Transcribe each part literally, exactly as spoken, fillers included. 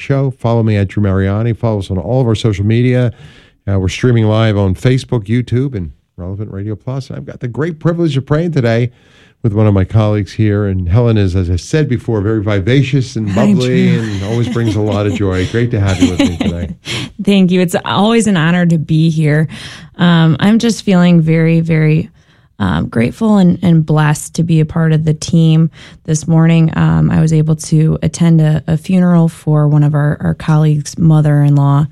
show. Follow me at Drew Mariani. Follow us on all of our social media. Uh, we're streaming live on Facebook, YouTube, and Relevant Radio Plus. I've got the great privilege of praying today with one of my colleagues here. And Helen is, as I said before, very vivacious and bubbly and always brings a lot of joy. Great to have you with me today. Thank you. It's always an honor to be here. Um, I'm just feeling very, very um, grateful and, and blessed to be a part of the team this morning. Um, I was able to attend a, a funeral for one of our, our colleagues' mother-in-law,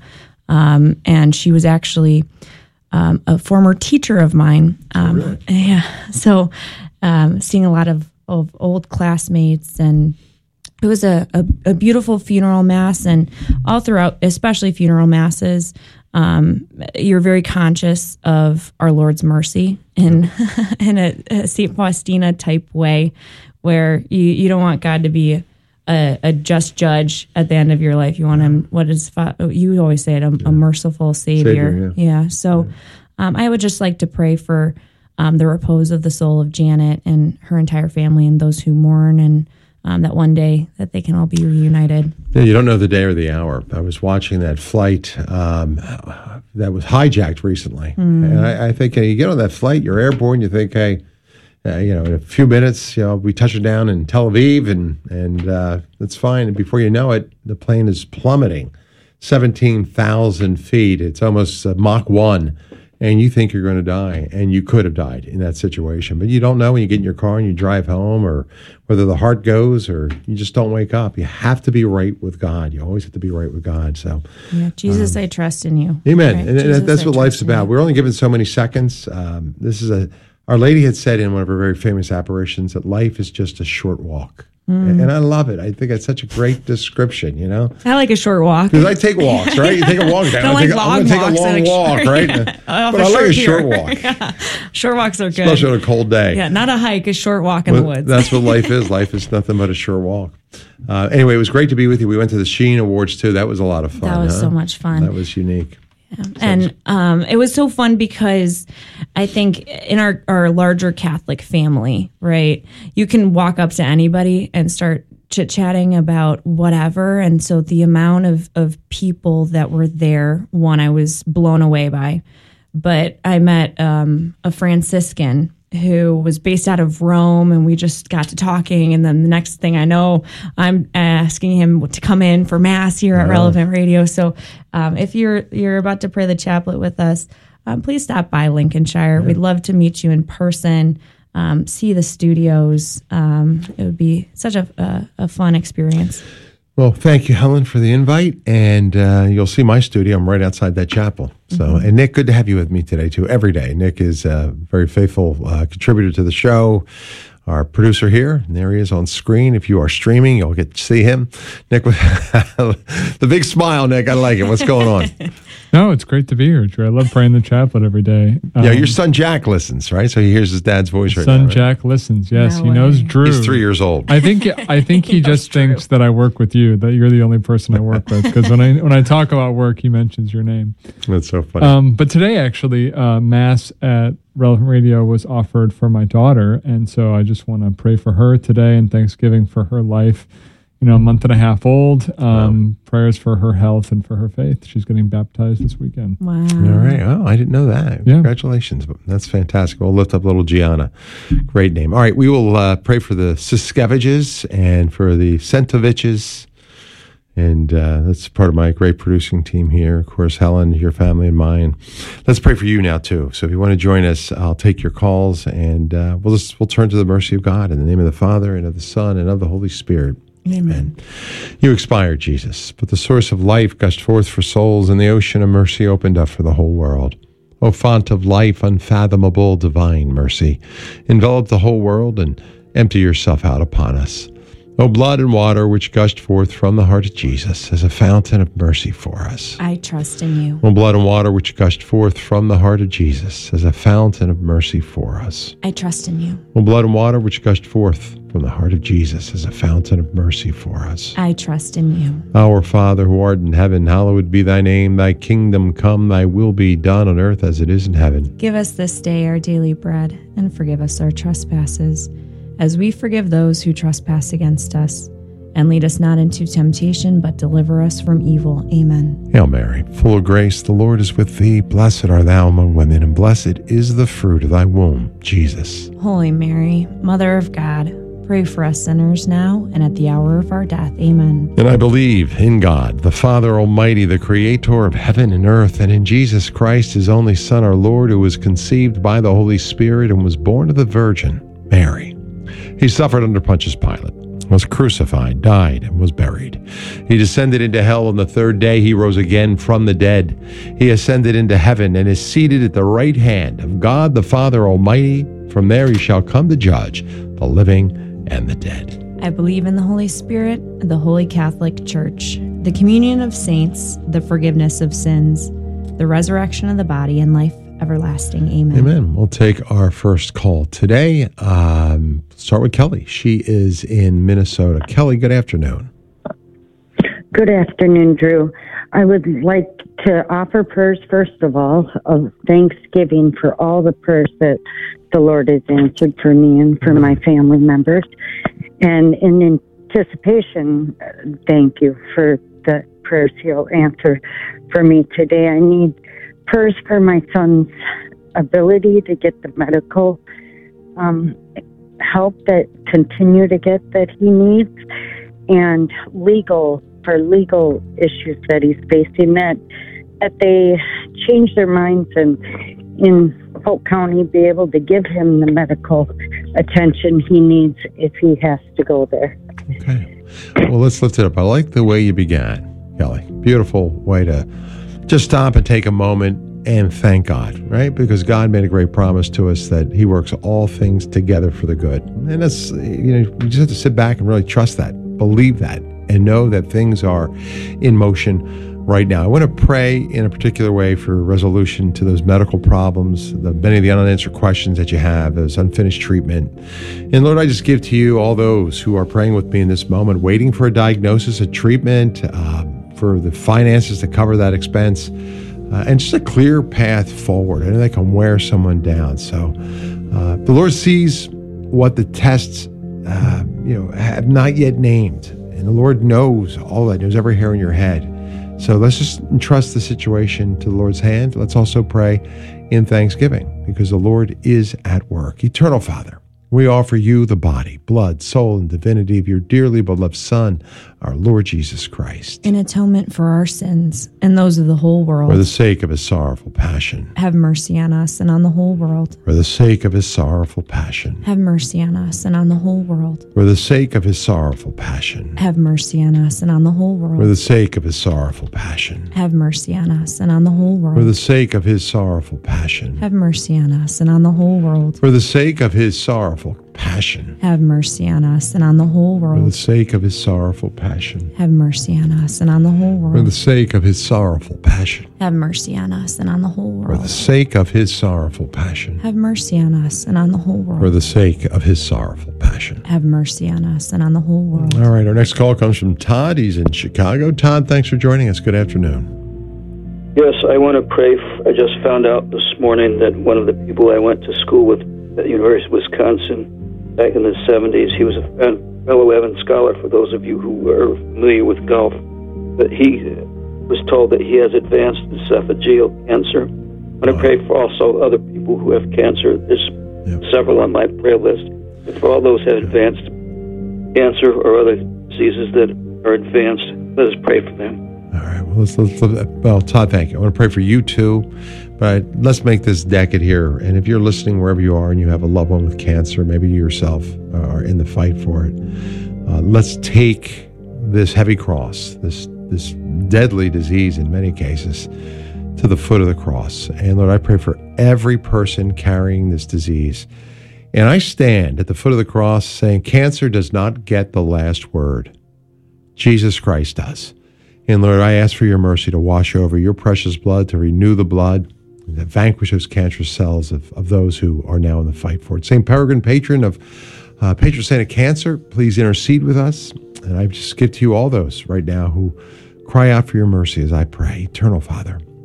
um, and she was actually um, a former teacher of mine. Um, oh, really? Yeah. So um, seeing a lot of, of old classmates, and it was a, a, a beautiful funeral mass, and all throughout, especially funeral masses, um, you're very conscious of our Lord's mercy in in a, a Saint Faustina type way, where you, you don't want God to be a, a just judge at the end of your life. You want him, what is, you always say it, a, a merciful Savior. Savior yeah. yeah. So um, I would just like to pray for um, the repose of the soul of Janet and her entire family and those who mourn, and Um, that one day that they can all be reunited. Yeah, you don't know the day or the hour. I was watching that flight um, that was hijacked recently. Mm. And I, I think uh, you get on that flight, you're airborne, you think, hey, uh, you know, in a few minutes, you know, we touch it down in Tel Aviv, and, and uh, that's fine. And before you know it, the plane is plummeting seventeen thousand feet. It's almost uh, Mach one. And you think you're going to die, and you could have died in that situation. But you don't know when you get in your car and you drive home, or whether the heart goes, or you just don't wake up. You have to be right with God. You always have to be right with God. So, yeah, Jesus, um, I trust in you. Amen. Right? And Jesus, that's what I life's about. We're only given so many seconds. Um, this is a, Our Lady had said in one of her very famous apparitions that life is just a short walk. Mm. And I love it. I think it's such a great description, you know? I like a short walk. Because I take walks, right? You take a walk down. I like take, I'm going to take a long like walk, short, right? Yeah. But I like a short walk. Yeah. Short walks are good. Especially on a cold day. Yeah, not a hike, a short walk in well, the woods. That's what life is. Life is nothing but a short walk. Uh, anyway, it was great to be with you. We went to the Sheen Awards, too. That was a lot of fun. That was huh? so much fun. That was unique. Yeah. And um, it was so fun because I think in our, our larger Catholic family, right, you can walk up to anybody and start chit-chatting about whatever. And so the amount of, of people that were there, one, I was blown away by. But I met um, a Franciscan who was based out of Rome, and we just got to talking. And then the next thing I know, I'm asking him to come in for Mass here at oh. Relevant Radio. So um, if you're you're about to pray the chaplet with us, um, please stop by Lincolnshire. Yeah. We'd love to meet you in person, um, see the studios. Um, it would be such a, a, a fun experience. Well, thank you, Helen, for the invite. And uh, you'll see my studio. I'm right outside that chapel. So, mm-hmm. And Nick, good to have you with me today, too, every day. Nick is a very faithful uh, contributor to the show, our producer here. And there he is on screen. If you are streaming, you'll get to see him. Nick, the big smile, Nick. I like it. What's going on? No, it's great to be here, Drew. I love praying the chaplet every day. Um, yeah, your son Jack listens, right? So he hears his dad's voice right son now. Son right? Jack listens. Yes, no he way. knows Drew. He's three years old. I think I think he just thinks that I work with you. That you're the only person I work with. Because when I when I talk about work, he mentions your name. That's so funny. Um, but today, actually, uh, Mass at Relevant Radio was offered for my daughter, and so I just want to pray for her today and Thanksgiving for her life. You know, a month and a half old. Um, wow. Prayers for her health and for her faith. She's getting baptized this weekend. Wow. All right. Oh, I didn't know that. Yeah. Congratulations. That's fantastic. We'll lift up little Gianna. Great name. All right. We will uh, pray for the Siskeviches and for the Sentoviches. And uh, that's part of my great producing team here. Of course, Helen, your family, and mine. Let's pray for you now, too. So if you want to join us, I'll take your calls, and uh, we'll just we'll turn to the mercy of God in the name of the Father, and of the Son, and of the Holy Spirit. Amen. You expired, Jesus, but the source of life gushed forth for souls, and the ocean of mercy opened up for the whole world. O font of life, unfathomable, divine mercy, envelop the whole world and empty yourself out upon us. O blood and water which gushed forth from the heart of Jesus as a fountain of mercy for us. I trust in you. O blood and water which gushed forth from the heart of Jesus as a fountain of mercy for us. I trust in you. O blood and water which gushed forth from the heart of Jesus as a fountain of mercy for us. I trust in you. Our Father, who art in heaven, hallowed be thy name. Thy kingdom come, thy will be done on earth as it is in heaven. Give us this day our daily bread, and forgive us our trespasses, as we forgive those who trespass against us. And lead us not into temptation, but deliver us from evil. Amen. Hail Mary, full of grace, the Lord is with thee. Blessed art thou among women, and blessed is the fruit of thy womb, Jesus. Holy Mary, Mother of God, pray for us sinners now and at the hour of our death. Amen. And I believe in God, the Father Almighty, the Creator of heaven and earth, and in Jesus Christ, his only Son, our Lord, who was conceived by the Holy Spirit and was born of the Virgin Mary. He suffered under Pontius Pilate, was crucified, died, and was buried. He descended into hell on the third day. He rose again from the dead. He ascended into heaven and is seated at the right hand of God the Father Almighty. From there he shall come to judge the living and the dead. I believe in the Holy Spirit, the Holy Catholic Church, the communion of saints, the forgiveness of sins, the resurrection of the body, and life everlasting. Amen. Amen. We'll take our first call today. Um, start with Kelly. She is in Minnesota. Kelly, good afternoon. Good afternoon, Drew. I would like to offer prayers, first of all, of thanksgiving for all the prayers that the Lord has answered for me and for my family members. And in anticipation, thank you for the prayers he'll answer for me today. I need prayers for my son's ability to get the medical um, help that continue to get that he needs, and legal for legal issues that he's facing, that that they change their minds and in Polk County be able to give him the medical attention he needs if he has to go there. Okay. Well, let's lift it up. I like the way you began, Kelly. Beautiful way to just stop and take a moment and thank God, right? Because God made a great promise to us that he works all things together for the good. And that's, you know, we just have to sit back and really trust that, believe that, and know that things are in motion right now. I want to pray in a particular way for resolution to those medical problems, the many of the unanswered questions that you have, those unfinished treatment. And Lord, I just give to you all those who are praying with me in this moment, waiting for a diagnosis, a treatment, um, for the finances to cover that expense, uh, and just a clear path forward. I know they can wear someone down. So uh, the Lord sees what the tests uh, you know, have not yet named. And the Lord knows all that, knows every hair in your head. So let's just entrust the situation to the Lord's hand. Let's also pray in thanksgiving, because the Lord is at work. Eternal Father, we offer you the body, blood, soul, and divinity of your dearly beloved Son, our Lord Jesus Christ, in atonement for our sins and those of the whole world. For the sake of his sorrowful passion. Have mercy on us and on the whole world. For the sake of his sorrowful passion. Have mercy on us and on the whole world. For the sake of his sorrowful passion. Have mercy on us and on the whole world. For the sake of his sorrowful passion. Have mercy on us and on the whole world. For the sake of his sorrowful passion. Have mercy on us and on the whole world. For the sake of his sorrowful passion. Have mercy on us and on the whole For world. the sake of his sorrowful passion. Have mercy on us and on the whole For the world. sake of his sorrowful passion. Have mercy on us and on the whole For the world. sake of his sorrowful passion. Have mercy on us and on the whole For world. the sake of his sorrowful passion. Have mercy on us and on the whole world. All right, our next call comes from Todd. He's in Chicago. Todd, thanks for joining us. Good afternoon. Yes, I want to pray. f- I just found out this morning that one of the people I went to school with at the University of Wisconsin back in the seventies, he was a fe- fellow Evans Scholar, for those of you who are familiar with golf, but he uh, was told that he has advanced esophageal cancer. I want to pray for also other people who have cancer. There's Yep. several on my prayer list. And for all those who have advanced cancer or other diseases that are advanced, let us pray for them. All right. Well, let's, let's, well, Todd, thank you. I want to pray for you too, but let's make this decade here. And if you're listening wherever you are and you have a loved one with cancer, maybe you yourself are in the fight for it, uh, let's take this heavy cross, this this deadly disease in many cases, to the foot of the cross. And Lord, I pray for every person carrying this disease. And I stand at the foot of the cross saying, cancer does not get the last word. Jesus Christ does. And Lord, I ask for your mercy to wash over your precious blood, to renew the blood, and to vanquish those cancerous cells of, of those who are now in the fight for it. Saint Peregrine, patron of uh, patron saint of cancer, please intercede with us. And I just give to you all those right now who cry out for your mercy as I pray. Eternal Father,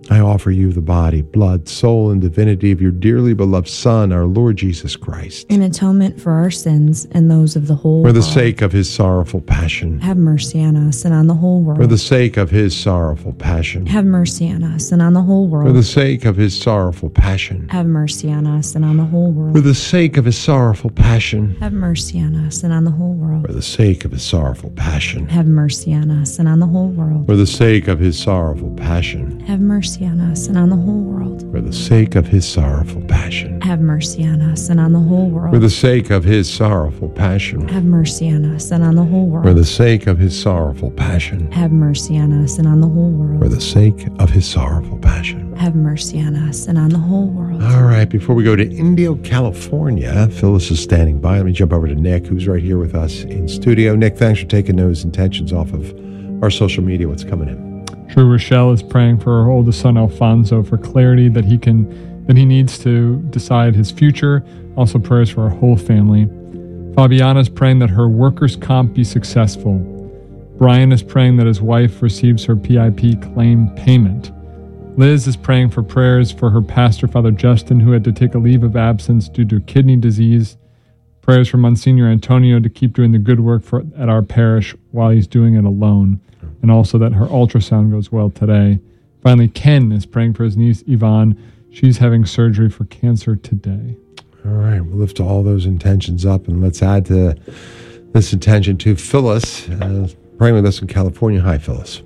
I offer you the body, blood, soul, and divinity of your dearly beloved Son, our Lord Jesus Christ. In atonement for our sins and those of the whole For the world. sake of his sorrowful passion. Have mercy on us and on the whole world. For the sake of his sorrowful passion. Have mercy on us and on the whole world. For the sake of his sorrowful passion. Have mercy on us and on the whole world. For the sake of his sorrowful passion. Have mercy on us and on the whole world. For the sake of his sorrowful passion. Have mercy on us and on the whole world. For the sake of his sorrowful passion. Have mercy on us and on the whole world. For the sake of his sorrowful passion. Have mercy on us and on the whole world. For the sake of his sorrowful passion. Have mercy on us and on the whole world. For the sake of his sorrowful passion. Have mercy on us and on the whole world. For the sake of his sorrowful passion. Have mercy on us and on the whole world. All right, before we go to Indio, California, Phyllis is standing by. Let me jump over to Nick, who's right here with us in studio. Nick, thanks for taking those intentions off of our social media. What's coming in? True Rochelle is praying for her oldest son Alfonso for clarity that he can that he needs to decide his future. Also prayers for our whole family. Fabiana is praying that her workers' comp be successful. Brian is praying that his wife receives her P I P claim payment. Liz is praying for prayers for her pastor, Father Justin, who had to take a leave of absence due to kidney disease. Prayers for Monsignor Antonio to keep doing the good work for, at our parish while he's doing it alone. And also that her ultrasound goes well today. Finally, Ken is praying for his niece, Yvonne. She's having surgery for cancer today. All right, we'll lift all those intentions up, and let's add to this intention to Phyllis, uh, praying with us in California. Hi, Phyllis.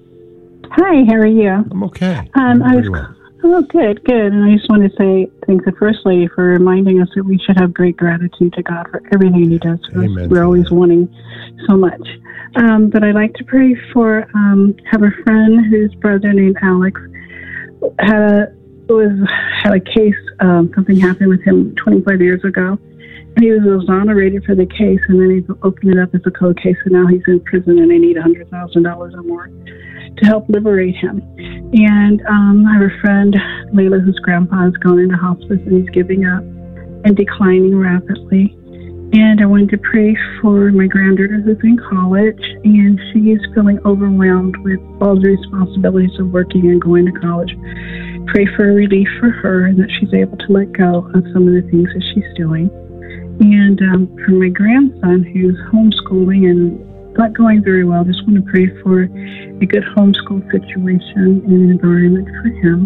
Hi, how are you? I'm okay. Um, I'm I was, pretty well. oh, good, good. And I just want to say thanks to First Lady for reminding us that we should have great gratitude to God for everything He does for Amen us. We're to always that. wanting so much. Um, but I'd like to pray for, um, have a friend whose brother named Alex had a, was, had a case, um, something happened with him twenty-five years ago. And he was exonerated for the case, and then he opened it up as a cold case, and now he's in prison, and they need one hundred thousand dollars or more to help liberate him. And um, I have a friend, Layla, whose grandpa has gone into hospice, and he's giving up and declining rapidly. And I wanted to pray for my granddaughter who's in college, and she is feeling overwhelmed with all the responsibilities of working and going to college. Pray for relief for her, and that she's able to let go of some of the things that she's doing. And um, for my grandson, who's homeschooling and not going very well, just want to pray for a good homeschool situation and environment for him.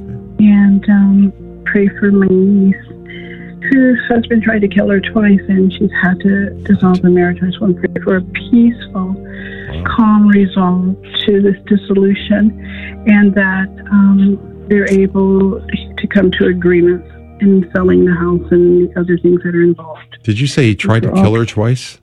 And um, pray for my niece, whose husband tried to kill her twice, and she's had to dissolve the marriage. I just want to pray for a peaceful, calm resolve to this dissolution, and that um, they're able to come to agreements in selling the house and the other things that are involved. Did you say he tried to kill her twice?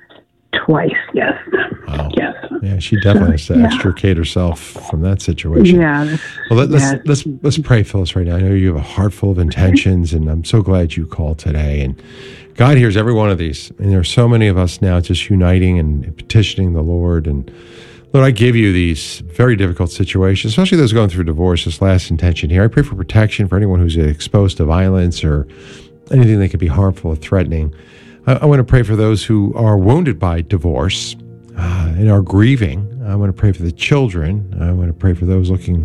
Twice, yes. Wow. Yes. Yeah, she definitely has to Yeah. extricate herself from that situation. Yeah. that's- Well, let, let's yeah. let's let's pray, Phyllis, right now. I know you have a heart full of intentions, and I'm so glad you called today. And God hears every one of these. And there are so many of us now just uniting and petitioning the Lord. And Lord, I give you these very difficult situations, especially those going through divorce. This last intention here, I pray for protection for anyone who's exposed to violence or anything that could be harmful or threatening. I, I want to pray for those who are wounded by divorce uh, and are grieving. I want to pray for the children. I want to pray for those looking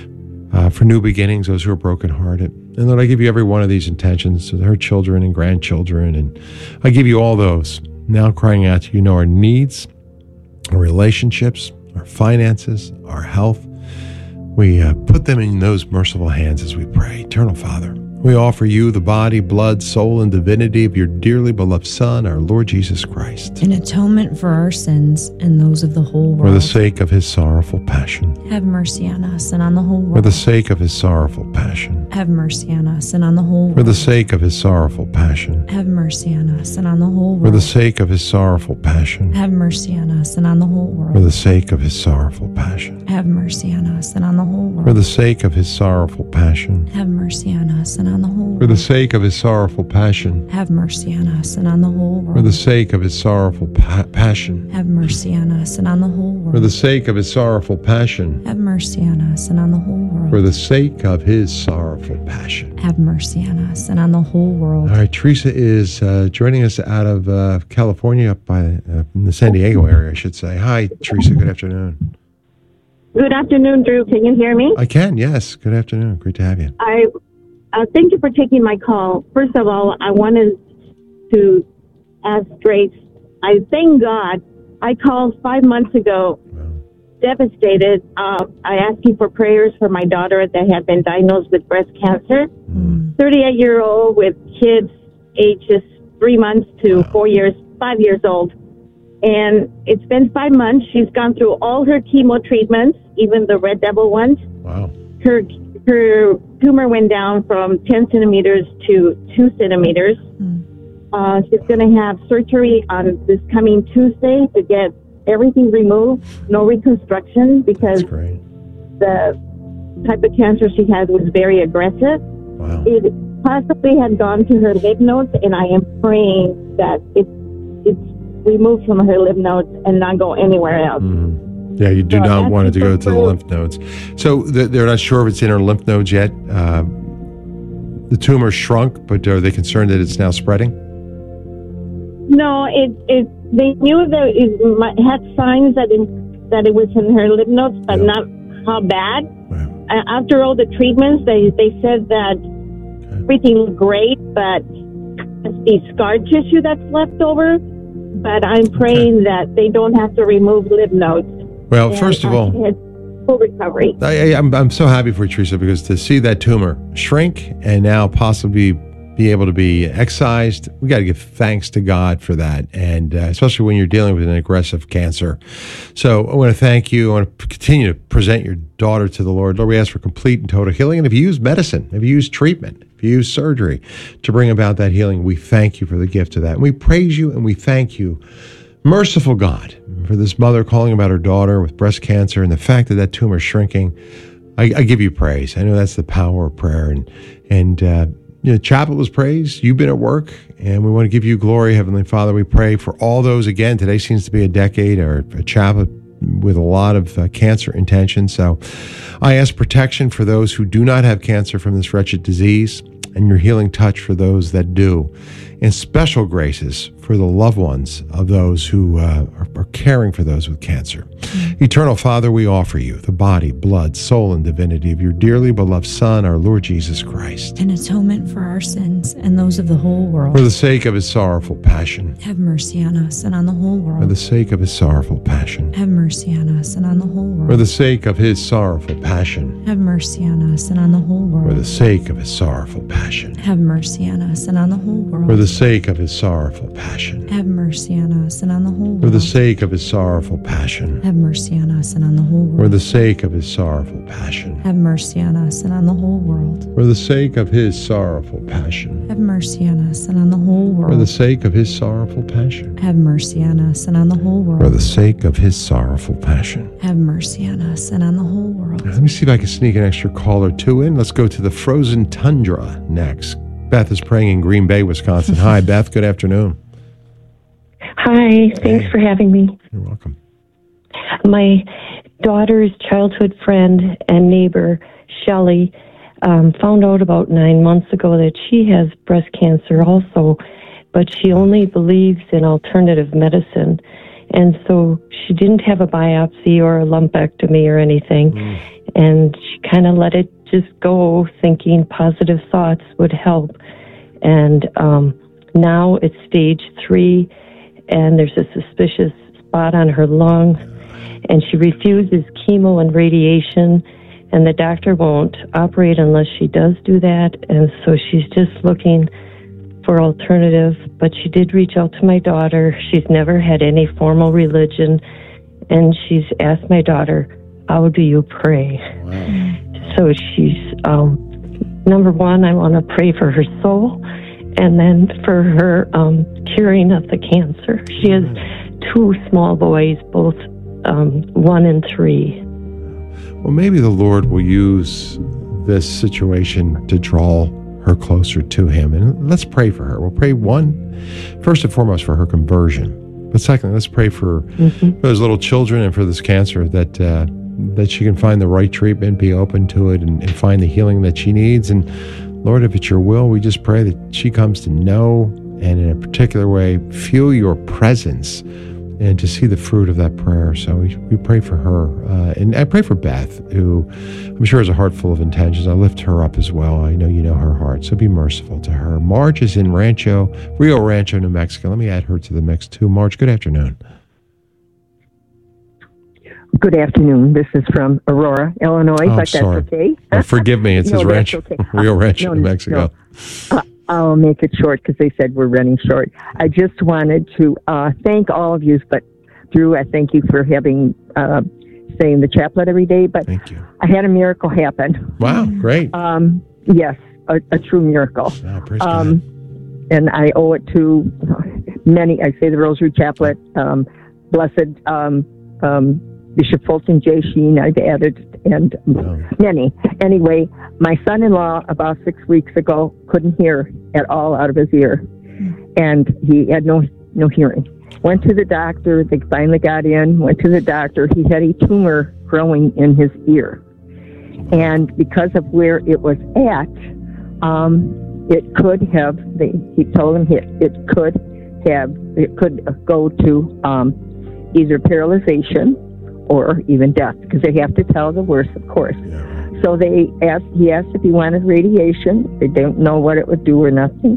uh, for new beginnings, those who are brokenhearted. And Lord, I give you every one of these intentions to her children and grandchildren. And I give you all those now crying out to you, know our needs, our relationships, our finances, our health. We uh, put them in those merciful hands as we pray. Eternal Father, we offer you the body, blood, soul, and divinity of your dearly beloved Son, our Lord Jesus Christ. In atonement for our sins and those of the whole world. For the sake of his sorrowful passion. Have mercy on us and on the whole world. For the sake of his sorrowful passion. Have mercy on us and on the whole world. For the sake of his sorrowful passion. Have mercy on us and on the whole world. For the sake of his sorrowful passion. Have mercy on us and on the whole world. For the sake of his sorrowful passion. Have mercy on us and on the whole world. For the sake of his sorrowful passion. Have mercy on us and on the whole world. For the sake of his sorrowful passion. Have mercy on us and on the whole world. For the sake of his sorrowful pa- passion. Have mercy on us and on the whole world. For the sake of his sorrowful passion. Have mercy on us and on the whole world. For the sake of his sorrowful passion. Have mercy on us and on the whole world. All right, Teresa is uh, joining us out of uh, California, up by uh, in the San Diego area, I should say. Hi, Teresa. Good afternoon. Good afternoon, Drew. Can you hear me? I can, yes. Good afternoon. Great to have you. I uh, thank you for taking my call. First of all, I wanted to ask Grace. I thank God. I called five months ago, wow. devastated. Uh, I asked you for prayers for my daughter that had been diagnosed with breast cancer. thirty-eight-year-old with kids ages three months to wow. four years, five years old. And it's been five months. She's gone through all her chemo treatments, even the Red Devil ones. Wow. Her her tumor went down from ten centimeters to two centimeters. Mm. Uh, she's going to have surgery on this coming Tuesday to get everything removed, no reconstruction, because the type of cancer she had was very aggressive. Wow. It possibly had gone to her lymph nodes, and I am praying that it, it's removed from her lymph nodes and not go anywhere else. Mm. Yeah, you do so not want it to go to the lymph nodes. So they're not sure if it's in her lymph nodes yet. Uh, the tumor shrunk, but are they concerned that it's now spreading? No, it it they knew that it might, had signs that it, that it was in her lymph nodes, but yeah. not how bad. Wow. Uh, after all the treatments, they, they said that okay. everything looked great, but it's the scar tissue that's left over. But I'm praying okay. that they don't have to remove lymph nodes. Well, and, first of uh, all, full recovery. I, I, I'm I'm so happy for you, Teresa, because to see that tumor shrink and now possibly be able to be excised, we got to give thanks to God for that, and uh, especially when you're dealing with an aggressive cancer. So I want to thank you. I want to continue to present your daughter to the Lord. Lord, we ask for complete and total healing. And if you use medicine, if you use treatment, if you use surgery to bring about that healing, we thank you for the gift of that. And we praise you and we thank you, merciful God, for this mother calling about her daughter with breast cancer and the fact that that tumor is shrinking. I, I give you praise. I know that's the power of prayer. And, and, uh, You know, chapel was praised. You've been at work, and we want to give you glory, Heavenly Father. We pray for all those. Again, today seems to be a decade or a chapel with a lot of uh, cancer intention. So I ask protection for those who do not have cancer from this wretched disease, and your healing touch for those that do, and special graces for the loved ones of those who uh, are, are caring for those with cancer. Mm-hmm. Eternal Father, we offer you the body, blood, soul, and divinity of your dearly beloved Son, our Lord Jesus Christ. An atonement for our sins and those of the whole world. For the sake of his sorrowful passion. Have mercy on us and on the whole world. For the sake of his sorrowful passion. Have mercy on us and on the whole world. For the sake of his sorrowful passion. Have mercy on us and on the whole world. For the sake of his sorrowful passion. Have mercy on us and on the whole world. For the sake of his sorrowful passion. Have mercy on us and on the whole world. For the sake of his sorrowful passion. Have mercy on us and on the whole world. For the sake of his sorrowful passion. Have mercy on us and on the whole world. For the sake of his sorrowful passion. Have mercy on us and on the whole world. For the sake of his sorrowful passion. Have mercy on us and on the whole world. For the sake of his sorrowful passion. Have mercy on us and on the whole world. Let me see if I can sneak an extra call or two in. Let's go to the frozen tundra next. Beth is praying in Green Bay, Wisconsin. Hi, Beth. Good afternoon. Hi. Thanks hey. for having me. You're welcome. My daughter's childhood friend and neighbor, Shelley, um, found out about nine months ago that she has breast cancer also, but she only believes in alternative medicine. And so she didn't have a biopsy or a lumpectomy or anything. Mm. And she kind of let it just go, thinking positive thoughts would help. And um, now it's stage three, and there's a suspicious spot on her lung, and she refuses chemo and radiation, and the doctor won't operate unless she does do that. And so she's just looking for alternative, but she did reach out to my daughter. She's never had any formal religion, and she's asked my daughter, how do you pray? Wow. So she's, um, number one, I want to pray for her soul, and then for her um, curing of the cancer. She has two small boys, both um, one and three. Well, maybe the Lord will use this situation to draw her closer to him. And let's pray for her. We'll pray, one, first and foremost, for her conversion. But secondly, let's pray for, mm-hmm. for those little children and for this cancer, that uh, that she can find the right treatment, be open to it, and, and find the healing that she needs. And Lord, if it's your will, we just pray that she comes to know and in a particular way feel your presence and to see the fruit of that prayer. So we, we pray for her. Uh, and I pray for Beth, who I'm sure has a heart full of intentions. I lift her up as well. I know you know her heart, so be merciful to her. Marge is in Rancho, Rio Rancho, New Mexico. Let me add her to the mix too. Marge, good afternoon. Good afternoon. This is from Aurora, Illinois, oh, but sorry. that's okay. Oh, forgive me. It no, says Rancho, okay. Rio Rancho, no, New Mexico. No. Uh, I'll make it short because they said we're running short. I just wanted to uh, thank all of you, but Drew, I thank you for having uh, saying the chaplet every day. But thank you. I had a miracle happen. Wow, great. Um, yes, a, a true miracle. Wow, praise um, God. And I owe it to many. I say the Rosary Chaplet, um, Blessed um, um, Bishop Fulton J. Sheen, I've added, and Oh. many. Anyway, my son-in-law about six weeks ago couldn't hear at all out of his ear, and he had no no hearing. Went to the doctor. They finally got in. Went to the doctor. He had a tumor growing in his ear, and because of where it was at, um, it could have. They, he told him it, it could have. It could go to um, either paralyzation or even death, because they have to tell the worst, of course. Yeah. So they asked, he asked if he wanted radiation. They don't know what it would do or nothing.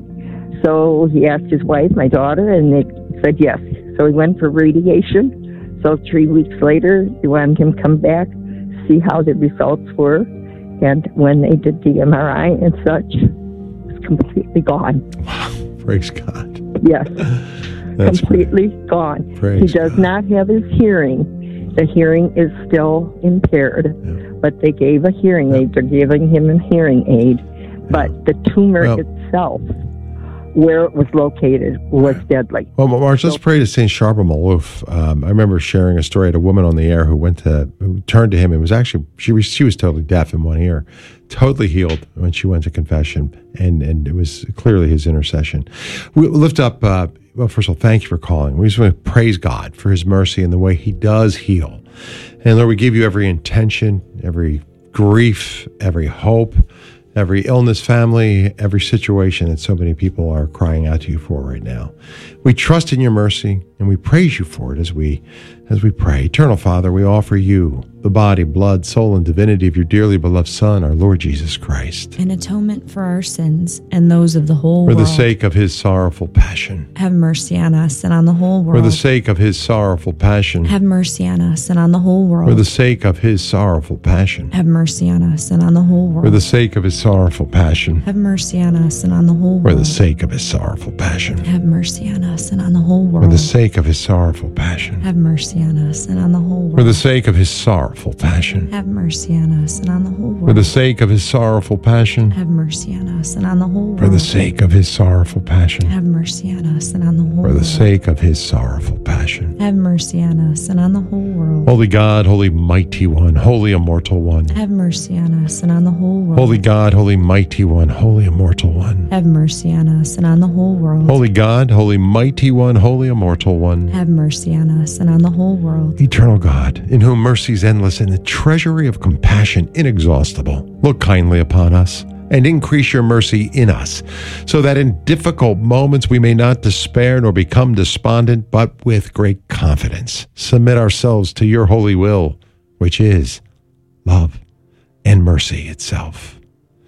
So he asked his wife, my daughter, and they said yes. So he went for radiation. So three weeks later, they wanted him to come back, see how the results were. And when they did the M R I and such, it was completely gone. Wow, praise God. Yes, That's completely great. gone. Praise he does God. not have his hearing. The hearing is still impaired, Yeah. but they gave a hearing aid. They're giving him a hearing aid. But the tumor Well- itself, where it was located, was deadly. Well, Marge, let's pray to Saint Charbel Malouf. Um, I remember sharing a story. I had a woman on the air who went to, who turned to him and was actually, she was, she was totally deaf in one ear, totally healed when she went to confession. And, and it was clearly his intercession. We lift up, uh, well, first of all, thank you for calling. We just want to praise God for his mercy and the way he does heal. And Lord, we give you every intention, every grief, every hope, every illness family, every situation that so many people are crying out to you for right now. We trust in your mercy and we praise you for it as we as we pray. Eternal Father, we offer you the body, blood, soul, and divinity of your dearly beloved Son, our Lord Jesus Christ. An atonement for our sins and those of the whole For world. the sake of his sorrowful passion. Have mercy on us and on the whole world. For the sake of his sorrowful passion. Have mercy on us and on the whole world. For the sake of his sorrowful passion. Have mercy on us and on the whole world. For the sake of his sorrowful passion. Have mercy on us and on the whole For world. the sake of his sorrowful passion. Have mercy on us and on the whole world. For the sake of his sorrowful passion. Have mercy on us and on the whole world. For the sake of his sorrowful passion. Have mercy on us and on the whole world. For the sake of his sorrowful passion. Have mercy on us and on the whole world. For the sake of his sorrowful passion. Have mercy on us and on the whole For world. the sake of his sorrowful passion. Have mercy on us and on the whole world. Holy God, holy mighty one, holy immortal one. Have mercy on us and on the whole world. Holy God, holy mighty one, holy immortal one. Have mercy on us and on the whole world. Holy God, holy mighty one, holy immortal one. Have mercy on us and on the whole world. Eternal God, in whom mercy is endless and the treasury of compassion inexhaustible, look kindly upon us and increase your mercy in us, so that in difficult moments we may not despair nor become despondent, but with great confidence submit ourselves to your holy will, which is love and mercy itself.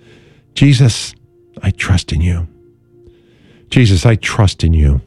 Jesus, I trust in you. Jesus, I trust in you.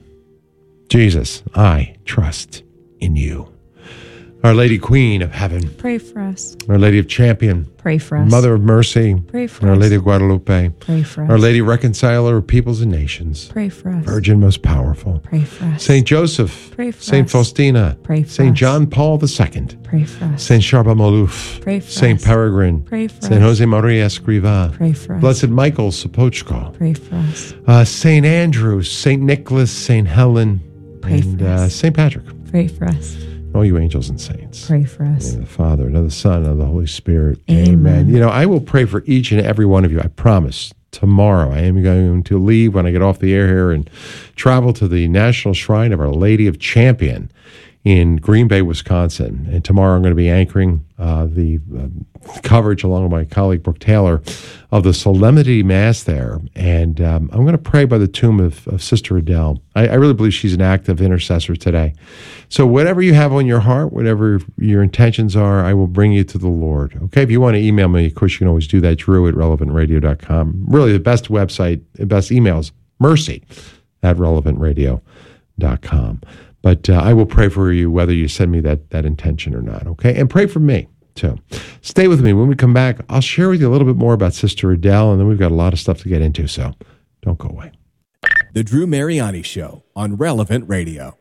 Jesus, I trust in you. Our Lady Queen of Heaven, Pray for us. Our Lady of Champion, Pray for us. Mother of Mercy, Pray for and Our us. Lady of Guadalupe, Pray for us. Our Lady Reconciler of Peoples and Nations, Pray for us. Virgin most powerful, Pray for us. Saint Joseph, Pray for Saint us. Faustina, Pray for Saint us. John Paul the Second, Pray for us. Saint Charbel Malouf, Pray for Saint us. Peregrine, Pray for Saint us. Jose Maria Escriva, Pray for us. Blessed Michael Sopochko, Pray for us. uh, Saint Andrew, Saint Nicholas, Saint Helen, Pray and for uh, us. Saint Patrick, Pray for us. all you angels and saints. Pray for In the us. name of the Father, and of the Son, and of the Holy Spirit. Amen. You know, I will pray for each and every one of you. I promise. Tomorrow, I am going to leave when I get off the air here and travel to the National Shrine of Our Lady of Champion in Green Bay, Wisconsin. And tomorrow I'm going to be anchoring uh, the uh, coverage along with my colleague Brooke Taylor of the Solemnity Mass there. And um, I'm going to pray by the tomb of, of Sister Adele. I, I really believe she's an active intercessor today. So whatever you have on your heart, whatever your intentions are, I will bring you to the Lord. Okay, if you want to email me, of course, you can always do that, drew at relevant radio dot com. Really, the best website, the best emails, mercy at relevant radio dot com. But uh, I will pray for you whether you send me that, that intention or not, okay? And pray for me, too. Stay with me. When we come back, I'll share with you a little bit more about Sister Adele, and then we've got a lot of stuff to get into, so don't go away. The Drew Mariani Show on Relevant Radio.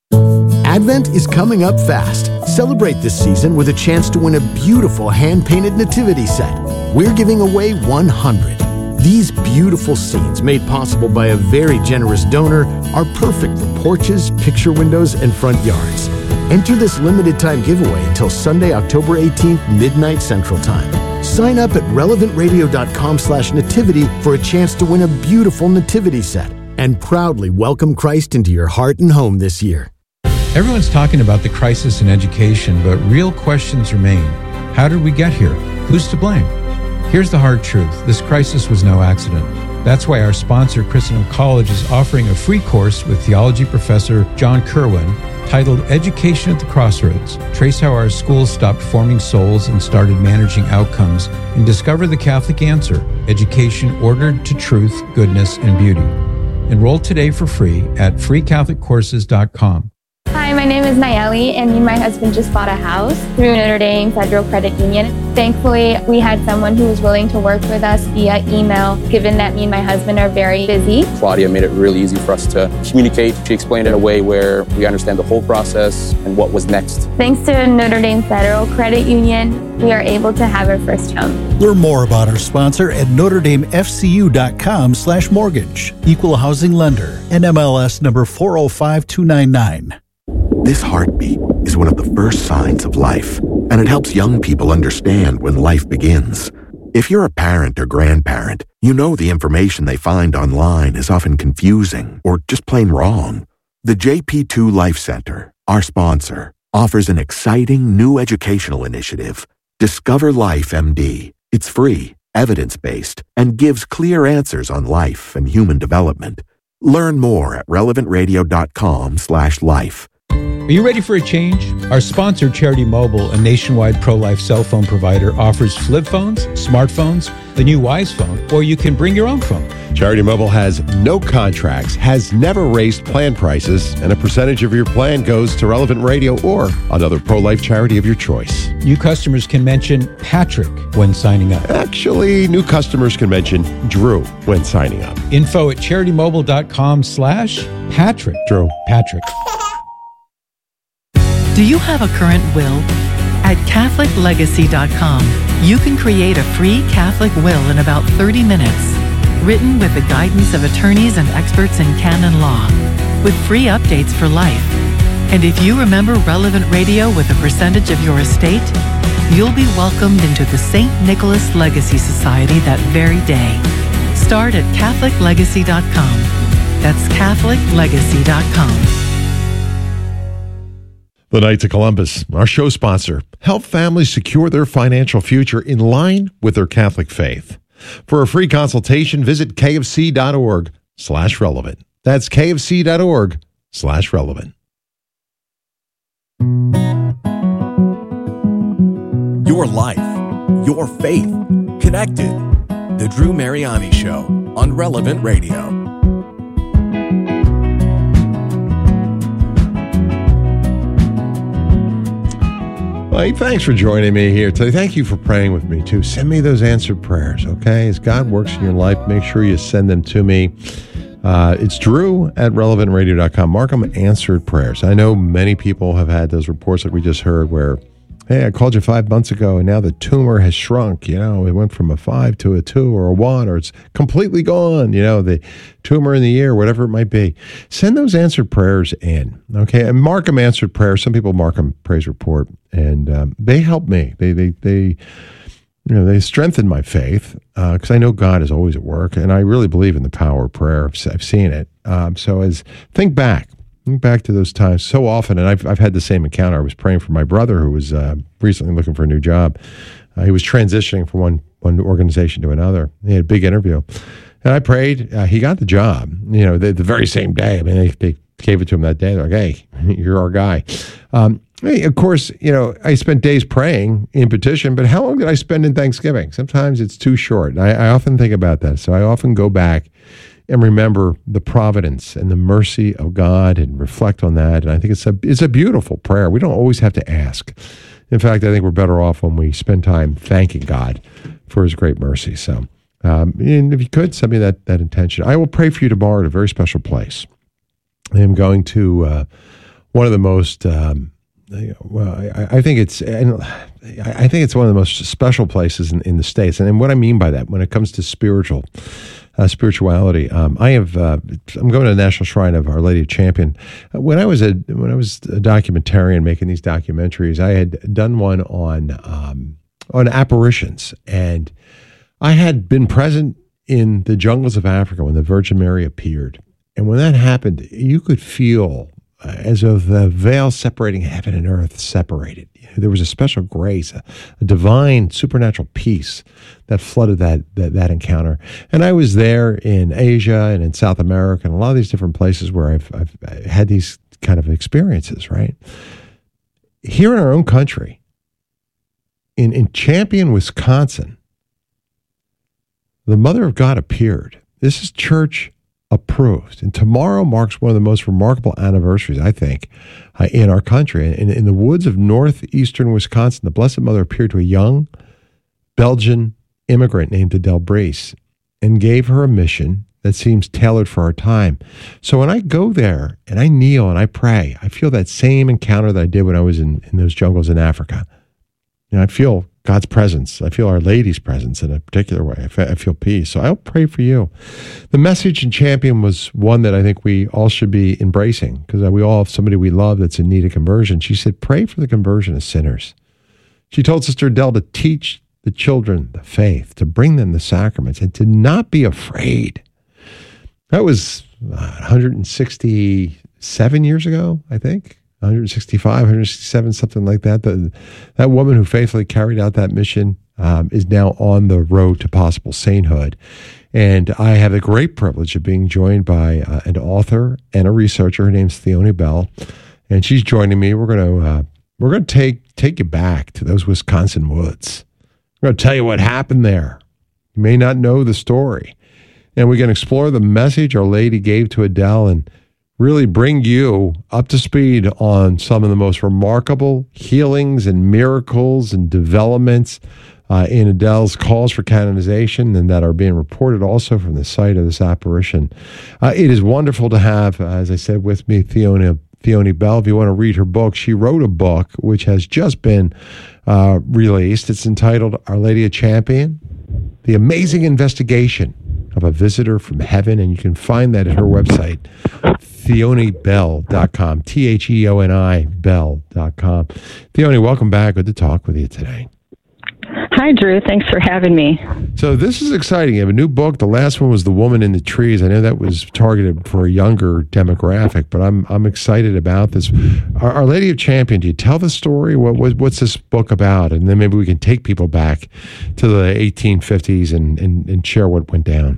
Advent is coming up fast. Celebrate this season with a chance to win a beautiful hand-painted nativity set. We're giving away one hundred. These beautiful scenes, made possible by a very generous donor, are perfect for porches, picture windows, and front yards. Enter this limited-time giveaway until Sunday, October eighteenth, midnight Central Time. Sign up at relevant radio dot com slash nativity for a chance to win a beautiful nativity set and proudly welcome Christ into your heart and home this year. Everyone's talking about the crisis in education, but real questions remain. How did we get here? Who's to blame? Here's the hard truth. This crisis was no accident. That's why our sponsor, Christendom College, is offering a free course with theology professor John Kerwin titled Education at the Crossroads. Trace how our schools stopped forming souls and started managing outcomes, and discover the Catholic answer, education ordered to truth, goodness, and beauty. Enroll today for free at free catholic courses dot com. Hi, my name is Nayeli, and me and my husband just bought a house through Notre Dame Federal Credit Union. Thankfully, we had someone who was willing to work with us via email, given that me and my husband are very busy. Claudia made it really easy for us to communicate. She explained it in a way where we understand the whole process and what was next. Thanks to Notre Dame Federal Credit Union, we are able to have our first home. Learn more about our sponsor at notre dame f c u dot com slash mortgage. Equal housing lender. N M L S number four oh five two nine nine. This heartbeat is one of the first signs of life, and it helps young people understand when life begins. If you're a parent or grandparent, you know the information they find online is often confusing or just plain wrong. The J P two Life Center, our sponsor, offers an exciting new educational initiative, Discover Life M D. It's free, evidence-based, and gives clear answers on life and human development. Learn more at relevant radio dot com slash life. Are you ready for a change? Our sponsor, Charity Mobile, a nationwide pro-life cell phone provider, offers flip phones, smartphones, the new Wise phone, or you can bring your own phone. Charity Mobile has no contracts, has never raised plan prices, and a percentage of your plan goes to Relevant Radio or another pro-life charity of your choice. New customers can mention Patrick when signing up. Actually, new customers can mention Drew when signing up. Info at charity mobile dot com slash Patrick. Drew. Patrick. Do you have a current will? At catholic legacy dot com, you can create a free Catholic will in about thirty minutes, written with the guidance of attorneys and experts in canon law, with free updates for life. And if you remember Relevant Radio with a percentage of your estate, you'll be welcomed into the Saint Nicholas Legacy Society that very day. Start at catholic legacy dot com. That's catholic legacy dot com. The Knights of Columbus, our show sponsor, help families secure their financial future in line with their Catholic faith. For a free consultation, visit k f c dot org slash relevant. That's k f c dot org slash relevant. Your life, your faith, connected. The Drew Mariani Show on Relevant Radio. Well, hey, thanks for joining me here today. Thank you for praying with me, too. Send me those answered prayers, okay? As God works in your life, make sure you send them to me. Uh, it's Drew at relevant radio dot com. Mark them answered prayers. I know many people have had those reports like we just heard where, hey, I called you five months ago, and now the tumor has shrunk. You know, it went from a five to a two or a one, or it's completely gone. You know, the tumor in the ear, whatever it might be. Send those answered prayers in, okay? And mark them answered prayers. Some people mark them praise report, and um, they help me. They, they, they, you know, they strengthen my faith because uh, I know God is always at work, and I really believe in the power of prayer. I've, I've seen it. Um, so as think back. Think back to those times so often, and I've I've had the same encounter. I was praying for my brother who was uh, recently looking for a new job. Uh, he was transitioning from one one organization to another. He had a big interview, and I prayed. Uh, he got the job. You know, the, the very same day. I mean, they, they gave it to him that day. They're like, "Hey, you're our guy." Um, of course, you know, I spent days praying in petition, but how long did I spend in Thanksgiving? Sometimes it's too short. I, I often think about that. So I often go back and remember the providence and the mercy of God and reflect on that. And I think it's a it's a beautiful prayer. We don't always have to ask. In fact, I think we're better off when we spend time thanking God for his great mercy. So um, and if you could, send me that, that intention. I will pray for you tomorrow at a very special place. I am going to uh, one of the most... Um, Well, I, I think it's I think it's one of the most special places in, in the States, and, and what I mean by that, when it comes to spiritual uh, spirituality, um, I have uh, I'm going to the National Shrine of Our Lady of Champion. When I was a when I was a documentarian making these documentaries, I had done one on um, on apparitions, and I had been present in the jungles of Africa when the Virgin Mary appeared, and when that happened, you could feel as though the veil separating heaven and earth separated. There was a special grace, a, a divine supernatural peace that flooded that, that that encounter. And I was there in Asia and in South America and a lot of these different places where I've, I've had these kind of experiences, right? Here in our own country, in, in Champion, Wisconsin, the Mother of God appeared. This is church approved. And tomorrow marks one of the most remarkable anniversaries, I think, uh, in our country. In, in the woods of northeastern Wisconsin, the Blessed Mother appeared to a young Belgian immigrant named Adele Brees and gave her a mission that seems tailored for our time. So when I go there and I kneel and I pray, I feel that same encounter that I did when I was in, in those jungles in Africa. You know, I feel God's presence. I feel Our Lady's presence in a particular way. I, fe- I feel peace. So I'll pray for you. The message in Champion was one that I think we all should be embracing, because we all have somebody we love that's in need of conversion. She said, pray for the conversion of sinners. She told Sister Adele to teach the children the faith, to bring them the sacraments, and to not be afraid. That was uh, one hundred sixty-seven years ago, I think. one hundred sixty-five, one hundred sixty-seven, something like that. The, that woman who faithfully carried out that mission um, is now on the road to possible sainthood. And I have the great privilege of being joined by uh, an author and a researcher. Her name's Theoni Bell, and she's joining me. We're going to uh, we're going to take take you back to those Wisconsin woods. We're going to tell you what happened there. You may not know the story, and we can explore the message Our Lady gave to Adele and really bring you up to speed on some of the most remarkable healings and miracles and developments uh, in Adele's calls for canonization, and that are being reported also from the site of this apparition. Uh, it is wonderful to have, uh, as I said, with me, Theoni, Theoni Bell. If you want to read her book, she wrote a book which has just been uh, released. It's entitled Our Lady of Champion, The Amazing Investigation of a Visitor from Heaven, and you can find that at her website, theoni bell dot com, T H E O N I Bell dot com. Theoni, welcome back. Good to talk with you today. Hi, Drew. Thanks for having me. So this is exciting. You have a new book. The last one was The Woman in the Trees. I know that was targeted for a younger demographic, but I'm I'm excited about this. Our, Our Lady of Champion, do you tell the story? What, what What's this book about? And then maybe we can take people back to the eighteen fifties and, and, and share what went down.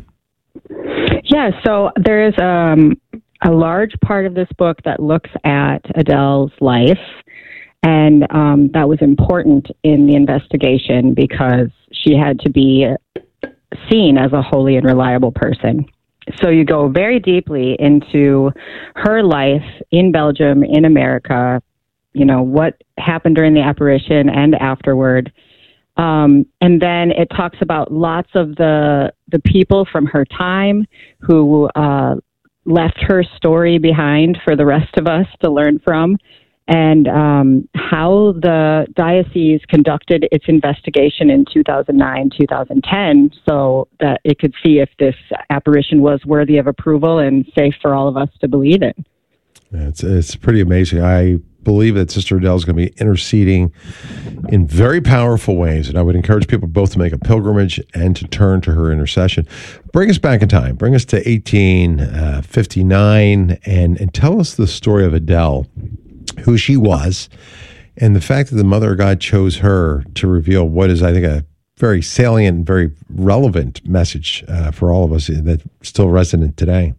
Yeah, so there is um, a large part of this book that looks at Adele's life, and um, that was important in the investigation because she had to be seen as a holy and reliable person. So you go very deeply into her life in Belgium, in America, you know, what happened during the apparition and afterward. Um, and then it talks about lots of the the people from her time who uh, left her story behind for the rest of us to learn from, and um, how the diocese conducted its investigation in two thousand nine, two thousand ten, so that it could see if this apparition was worthy of approval and safe for all of us to believe in. It's it's pretty amazing. I believe that Sister Adele is going to be interceding in very powerful ways. And I would encourage people both to make a pilgrimage and to turn to her intercession. Bring us back in time. Bring us to eighteen fifty-nine and, and tell us the story of Adele, who she was, and the fact that the Mother of God chose her to reveal what is, I think, a very salient, very relevant message uh, for all of us that's still resonant today.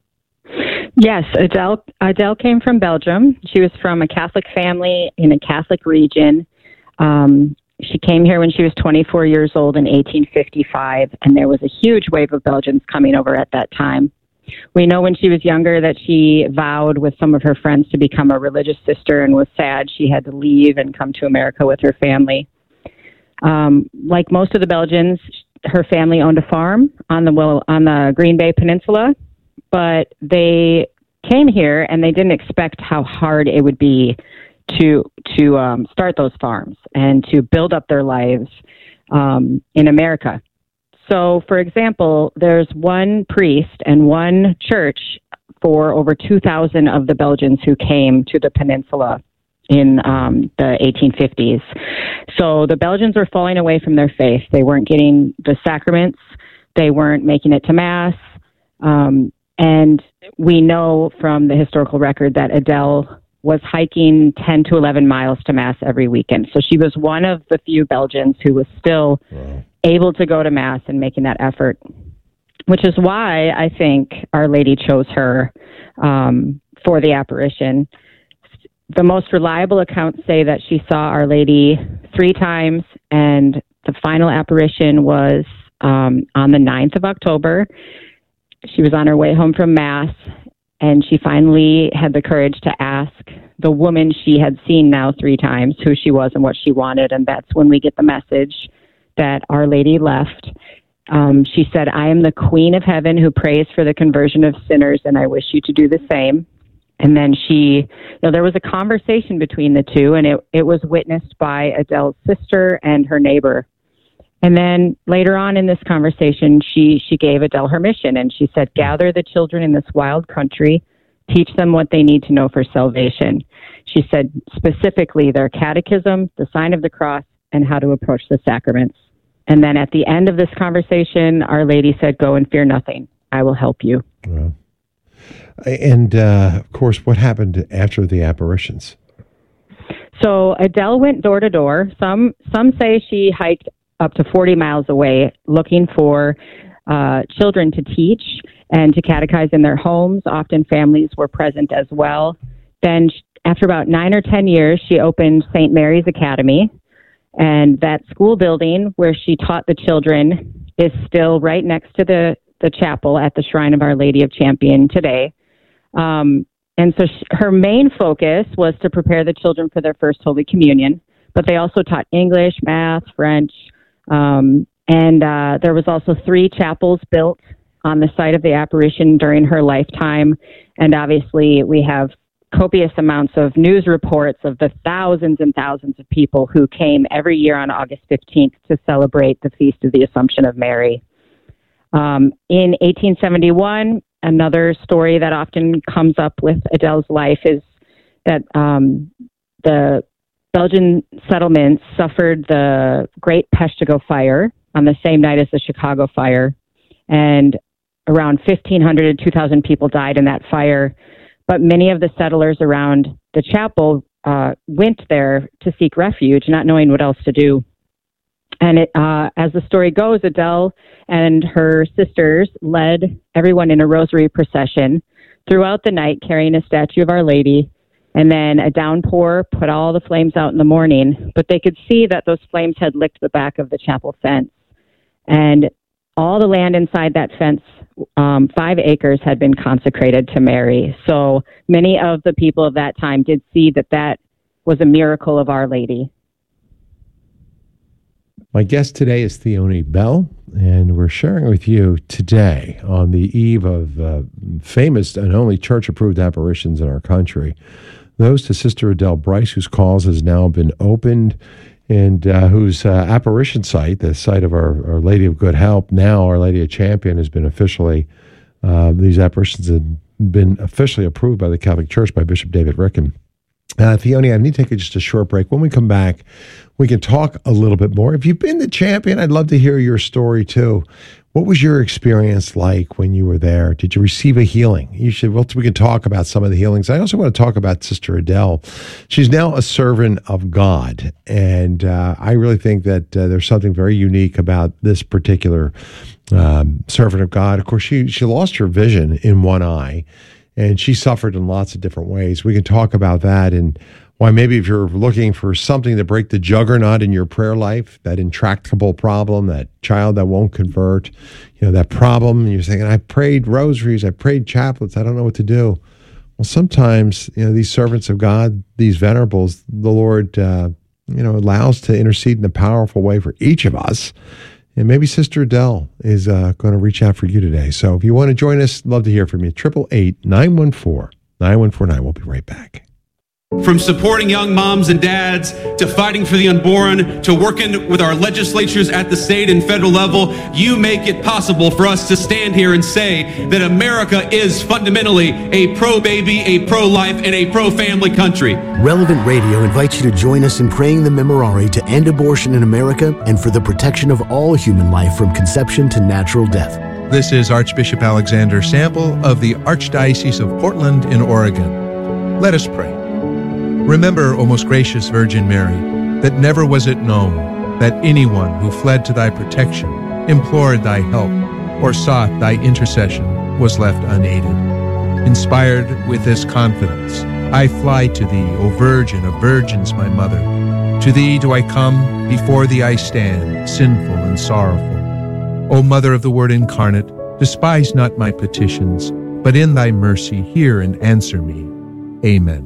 Yes, Adele, Adele came from Belgium. She was from a Catholic family in a Catholic region. Um, she came here when she was twenty-four years old in eighteen fifty-five, and there was a huge wave of Belgians coming over at that time. We know when she was younger that she vowed with some of her friends to become a religious sister and was sad she had to leave and come to America with her family. Um, like most of the Belgians, her family owned a farm on the well, on the Green Bay Peninsula, but they came here and they didn't expect how hard it would be to to um, start those farms and to build up their lives um, in America. So, for example, there's one priest and one church for over two thousand of the Belgians who came to the peninsula in um, the eighteen fifties. So the Belgians were falling away from their faith. They weren't getting the sacraments. They weren't making it to Mass. Um, and we know from the historical record that Adele was hiking ten to eleven miles to Mass every weekend. So she was one of the few Belgians who was still wow. able to go to Mass and making that effort, which is why I think Our Lady chose her um, for the apparition. The most reliable accounts say that she saw Our Lady three times, and the final apparition was um, on the ninth of October. She was on her way home from Mass, and she finally had the courage to ask the woman she had seen now three times who she was and what she wanted, and that's when we get the message that Our Lady left. Um, she said, "I am the Queen of Heaven who prays for the conversion of sinners, and I wish you to do the same." And then she, you know, there was a conversation between the two, and it, it was witnessed by Adele's sister and her neighbor. And then later on in this conversation, she, she gave Adele her mission, and she said, "Gather the children in this wild country, teach them what they need to know for salvation." She said specifically their catechism, the sign of the cross, and how to approach the sacraments. And then at the end of this conversation, Our Lady said, "Go and fear nothing. I will help you." Wow. And, uh, of course, what happened after the apparitions? So Adele went door to door. Some some say she hiked up to forty miles away looking for uh, children to teach and to catechize in their homes. Often families were present as well. Then after about nine or ten years, she opened Saint Mary's Academy. And that school building where she taught the children is still right next to the, the chapel at the Shrine of Our Lady of Champion today. Um, and so she, her main focus was to prepare the children for their first Holy Communion, but they also taught English, math, French, um, and uh, there was also three chapels built on the site of the apparition during her lifetime. And obviously we have copious amounts of news reports of the thousands and thousands of people who came every year on August fifteenth to celebrate the Feast of the Assumption of Mary. Um, in eighteen seventy-one, another story that often comes up with Adele's life is that um, the Belgian settlements suffered the Great Peshtigo Fire on the same night as the Chicago Fire, and around fifteen hundred to two thousand people died in that fire. But many of the settlers around the chapel uh, went there to seek refuge, not knowing what else to do. And it, uh, as the story goes, Adele and her sisters led everyone in a rosary procession throughout the night, carrying a statue of Our Lady. And then a downpour put all the flames out in the morning. But they could see that those flames had licked the back of the chapel fence. And all the land inside that fence, um, five acres, had been consecrated to Mary. So many of the people of that time did see that that was a miracle of Our Lady. My guest today is Theoni Bell, and we're sharing with you today on the eve of uh, famous and only church-approved apparitions in our country, those to Sister Adele Bryce, whose cause has now been opened, and uh, whose uh, apparition site, the site of our, our Lady of Good Help, now Our Lady of Champion, has been officially, uh, these apparitions have been officially approved by the Catholic Church by Bishop David Ricken. Uh, Theoni, I need to take just a short break. When we come back, we can talk a little bit more. If you've been to Champion, I'd love to hear your story too. What was your experience like when you were there? Did you receive a healing? You should. Well, we can talk about some of the healings. I also want to talk about Sister Adele. She's now a servant of God, and uh, I really think that uh, there's something very unique about this particular um, servant of God. Of course, she she lost her vision in one eye, and she suffered in lots of different ways. We can talk about that and why maybe if you're looking for something to break the juggernaut in your prayer life, that intractable problem, that child that won't convert, you know, that problem, and you're thinking, I prayed rosaries, I prayed chaplets, I don't know what to do. Well, sometimes, you know, these servants of God, these venerables, the Lord, uh, you know, allows to intercede in a powerful way for each of us. And maybe Sister Adele is uh, going to reach out for you today. So if you want to join us, love to hear from you. eight eight eight, nine one four, nine one four nine. We'll be right back. From supporting young moms and dads to fighting for the unborn to working with our legislatures at the state and federal level, you make it possible for us to stand here and say that America is fundamentally a pro-baby, a pro-life, and a pro-family country. Relevant Radio invites you to join us in praying the Memorare to end abortion in America and for the protection of all human life from conception to natural death. This is Archbishop Alexander Sample of the Archdiocese of Portland in Oregon. Let us pray. Remember, O most gracious Virgin Mary, that never was it known that anyone who fled to thy protection, implored thy help, or sought thy intercession was left unaided. Inspired with this confidence, I fly to thee, O Virgin of Virgins, my Mother. To thee do I come, before thee I stand, sinful and sorrowful. O Mother of the Word incarnate, despise not my petitions, but in thy mercy hear and answer me. Amen.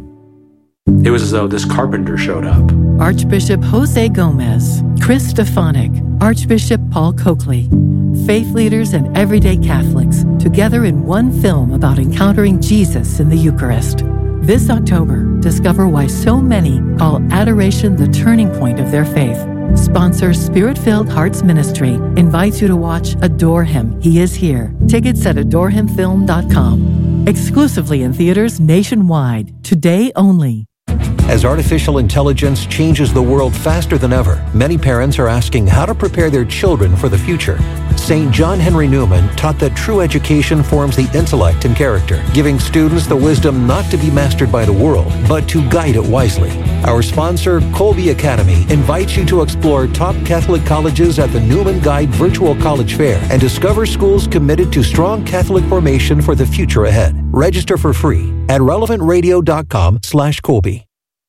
It was as though this carpenter showed up. Archbishop Jose Gomez, Chris Stefanik, Archbishop Paul Coakley, faith leaders and everyday Catholics together in one film about encountering Jesus in the Eucharist. This October, discover why so many call adoration the turning point of their faith. Sponsor Spirit-Filled Hearts Ministry invites you to watch Adore Him, He Is Here. Tickets at adore him film dot com. Exclusively in theaters nationwide, today only. As artificial intelligence changes the world faster than ever, many parents are asking how to prepare their children for the future. Saint John Henry Newman taught that true education forms the intellect and character, giving students the wisdom not to be mastered by the world, but to guide it wisely. Our sponsor, Colby Academy, invites you to explore top Catholic colleges at the Newman Guide Virtual College Fair and discover schools committed to strong Catholic formation for the future ahead. Register for free at relevant radio dot com slash Colby.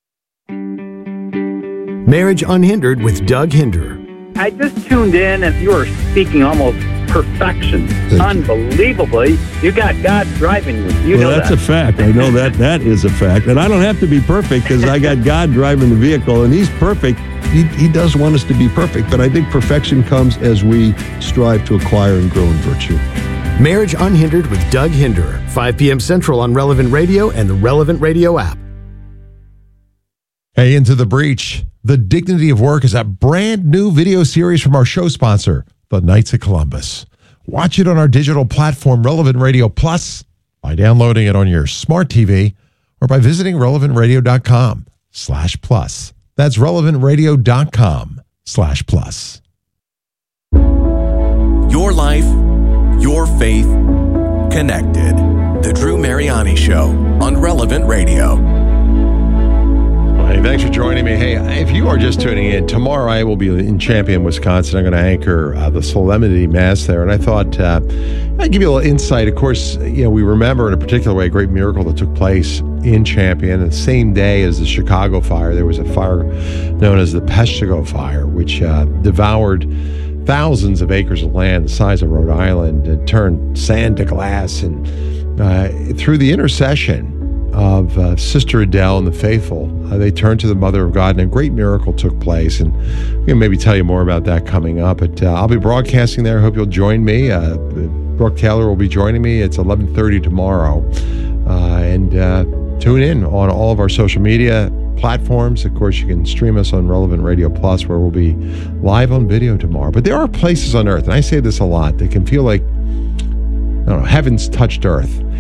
Marriage Unhindered with Doug Hinder. I just tuned in and you were speaking almost perfection. Unbelievably. You got God driving you. You well, know that's that. a fact. I know that that is a fact. And I don't have to be perfect because I got God driving the vehicle and He's perfect. He, he does want us to be perfect. But I think perfection comes as we strive to acquire and grow in virtue. Marriage Unhindered with Doug Hinder. five p.m. Central on Relevant Radio and the Relevant Radio app. Hey, Into the Breach. The Dignity of Work is a brand new video series from our show sponsor, the Knights of Columbus. Watch it on our digital platform, Relevant Radio Plus, by downloading it on your smart T V or by visiting relevant radio dot com slash plus. That's relevant radio dot com slash plus. Your life, your faith, connected. The Drew Mariani Show on Relevant Radio. Hey, thanks for joining me. Hey, if you are just tuning in, tomorrow I will be in Champion, Wisconsin. I'm going to anchor uh, the Solemnity Mass there. And I thought uh, I'd give you a little insight. Of course, you know, we remember in a particular way a great miracle that took place in Champion. And the same day as the Chicago fire, there was a fire known as the Peshtigo Fire, which uh, devoured thousands of acres of land the size of Rhode Island. It turned sand to glass. And uh, through the intercession of uh, Sister Adele and the faithful, uh, they turned to the Mother of God, and a great miracle took place. And we can maybe tell you more about that coming up. But uh, I'll be broadcasting there. I hope you'll join me. Uh, Brooke Taylor will be joining me. It's eleven thirty tomorrow. Uh, and uh, tune in on all of our social media platforms. Of course, you can stream us on Relevant Radio Plus, where we'll be live on video tomorrow. But there are places on earth, and I say this a lot, that can feel like, I don't know, heaven's touched earth.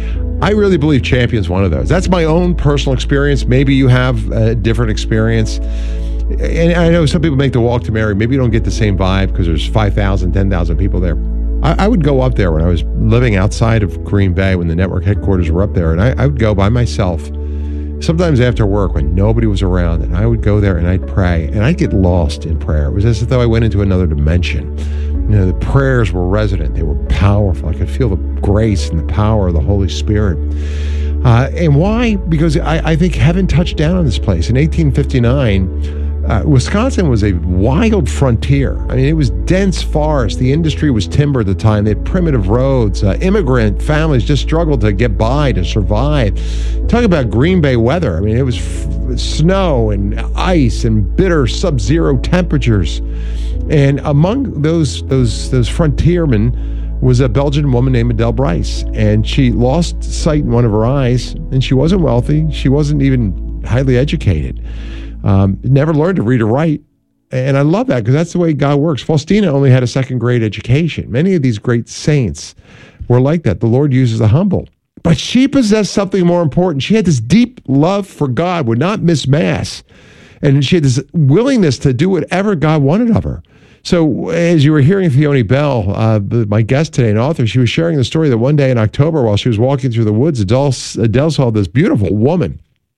I really believe Champion's one of those. That's my own personal experience. Maybe you have a different experience. And I know some people make the walk to Mary. Maybe you don't get the same vibe because there's five thousand, ten thousand people there. I, I would go up there when I was living outside of Green Bay when the network headquarters were up there. And I, I would go by myself, sometimes after work when nobody was around. And I would go there and I'd pray. And I'd get lost in prayer. It was as though I went into another dimension. You know, the prayers were resonant. They were powerful. I could feel the grace and the power of the Holy Spirit. Uh, and why? Because I, I think heaven touched down on this place. In eighteen fifty-nine, Uh, Wisconsin was a wild frontier. I mean, it was dense forest. The industry was timber at the time. They had primitive roads. Uh, immigrant families just struggled to get by, to survive. Talk about Green Bay weather. I mean, it was f- snow and ice and bitter sub-zero temperatures. And among those those those frontiermen was a Belgian woman named Adele Bryce. And she lost sight in one of her eyes, and she wasn't wealthy. She wasn't even highly educated. Um, never learned to read or write. And I love that because that's the way God works. Faustina only had a second grade education. Many of these great saints were like that. The Lord uses the humble. But she possessed something more important. She had this deep love for God, would not miss Mass. And she had this willingness to do whatever God wanted of her. So as you were hearing Theoni Bell, uh, my guest today, an author, she was sharing the story that one day in October while she was walking through the woods, Adele, Adele saw this beautiful woman.